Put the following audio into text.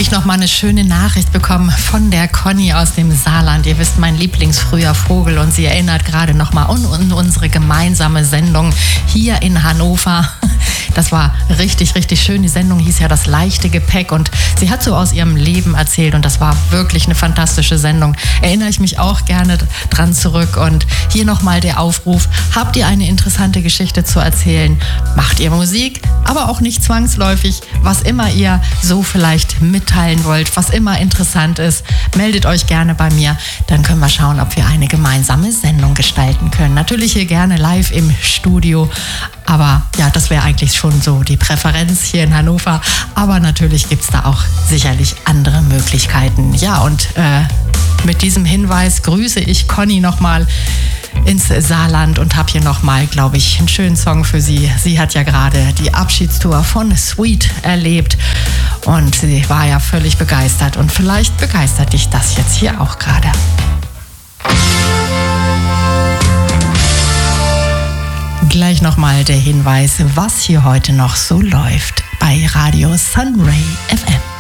habe ich noch mal eine schöne Nachricht bekommen von der Conny aus dem Saarland. Ihr wisst, mein Lieblingsfrüher Vogel, und sie erinnert gerade noch mal an unsere gemeinsame Sendung hier in Hannover. Das war richtig, richtig schön. Die Sendung hieß ja Das leichte Gepäck, und sie hat so aus ihrem Leben erzählt, und das war wirklich eine fantastische Sendung. Erinnere ich mich auch gerne dran zurück, und hier nochmal der Aufruf: Habt ihr eine interessante Geschichte zu erzählen? Macht ihr Musik, aber auch nicht zwangsläufig. Was immer ihr so vielleicht mitteilen wollt, was immer interessant ist, meldet euch gerne bei mir. Dann können wir schauen, ob wir eine gemeinsame Sendung gestalten können. Natürlich hier gerne live im Studio. Aber ja, das wäre eigentlich schon so die Präferenz hier in Hannover. Aber natürlich gibt es da auch sicherlich andere Möglichkeiten. Ja, und mit diesem Hinweis grüße ich Conny nochmal ins Saarland und habe hier nochmal, glaube ich, einen schönen Song für sie. Sie hat ja gerade die Abschiedstour von Sweet erlebt und sie war ja völlig begeistert. Und vielleicht begeistert dich das jetzt hier auch gerade. Gleich nochmal der Hinweis, was hier heute noch so läuft bei Radio Sunray FM.